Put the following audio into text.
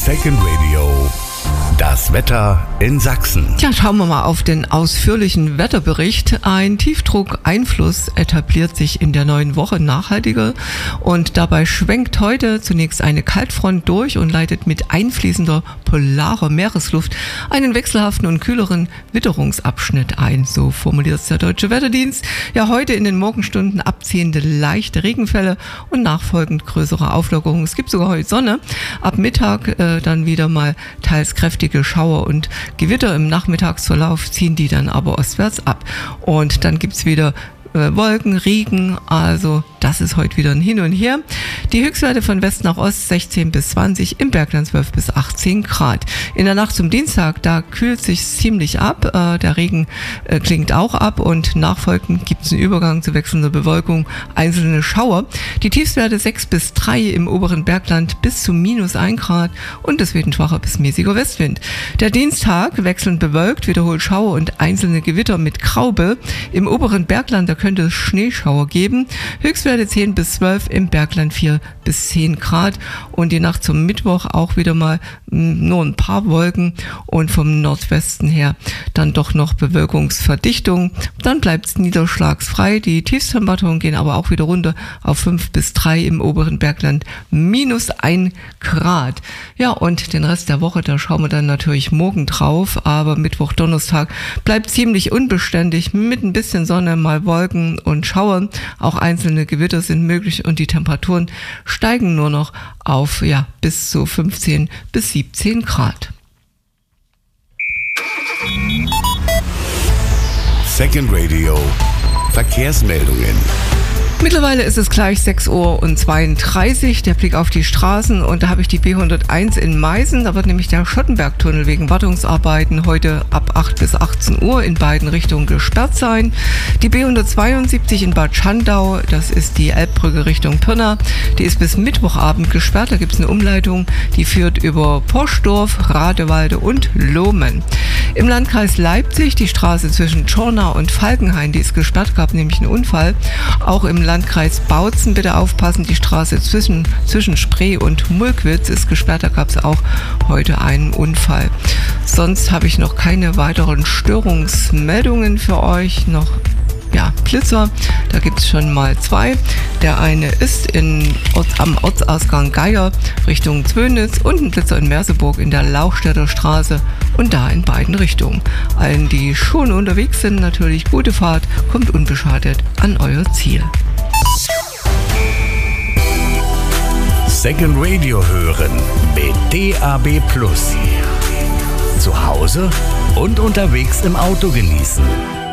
Second Radio, das Wetter in Sachsen. Tja, schauen wir mal auf den ausführlichen Wetterbericht. Ein Tiefdruckeinfluss etabliert sich in der neuen Woche nachhaltiger und dabei schwenkt heute zunächst eine Kaltfront durch und leitet mit einfließender polarer Meeresluft einen wechselhaften und kühleren Witterungsabschnitt ein. So formuliert es der Deutsche Wetterdienst. Ja, heute in den Morgenstunden abziehende leichte Regenfälle und nachfolgend größere Auflockerungen. Es gibt sogar heute Sonne. Ab Mittag dann wieder mal teils kräftige Schauer und Gewitter. Im Nachmittagsverlauf ziehen die dann aber ostwärts ab. Und dann gibt's wieder Wolken, Regen, also das ist heute wieder ein Hin und Her. Die Höchstwerte von West nach Ost 16 bis 20, im Bergland 12 bis 18 Grad. In der Nacht zum Dienstag, da kühlt sich ziemlich ab, der Regen klingt auch ab und nachfolgend gibt es einen Übergang zu wechselnder Bewölkung, einzelne Schauer. Die Tiefstwerte 6 bis 3 im oberen Bergland bis zu -1 Grad und es weht ein schwacher bis mäßiger Westwind. Der Dienstag wechselnd bewölkt, wiederholt Schauer und einzelne Gewitter mit Graube. Im oberen Bergland, da könnte es Schneeschauer geben. Höchstwerte 10 bis 12, im Bergland 4 bis 10 Grad und die Nacht zum Mittwoch auch wieder mal nur ein paar Wolken und vom Nordwesten her dann doch noch Bewölkungsverdichtung. Dann bleibt es niederschlagsfrei. Die Tiefstemperaturen gehen aber auch wieder runter auf 5 bis 3 im oberen Bergland, -1 Grad. Ja, und den Rest der Woche, da schauen wir dann natürlich morgen drauf, aber Mittwoch, Donnerstag bleibt ziemlich unbeständig mit ein bisschen Sonne, mal Wolken und Schauern. Auch einzelne Gewitter sind möglich und die Temperaturen steigen nur noch auf bis zu 15 bis 17 Grad. Second Radio, Verkehrsmeldungen. Mittlerweile ist es gleich 6:32 Uhr, der Blick auf die Straßen und da habe ich die B101 in Meißen, da wird nämlich der Schottenbergtunnel wegen Wartungsarbeiten heute ab 8 bis 18 Uhr in beiden Richtungen gesperrt sein. Die B172 in Bad Schandau, das ist die Elbbrücke Richtung Pirna, die ist bis Mittwochabend gesperrt, da gibt es eine Umleitung, die führt über Poschdorf, Radewalde und Lohmen. Im Landkreis Leipzig, die Straße zwischen Tschorna und Falkenhain, die ist gesperrt, gab nämlich einen Unfall. Auch im Landkreis Bautzen bitte aufpassen, die Straße zwischen Spree und Mulkwitz ist gesperrt, da gab es auch heute einen Unfall. Sonst habe ich noch keine weiteren Störungsmeldungen für euch, noch Blitzer, da gibt es schon mal 2. Der eine ist am Ortsausgang Geier Richtung Zwönitz und ein Blitzer in Merseburg in der Lauchstädter Straße und da in beiden Richtungen. Allen, die schon unterwegs sind, natürlich gute Fahrt, kommt unbeschadet an euer Ziel. Second Radio hören mit DAB+. Zu Hause und unterwegs im Auto genießen.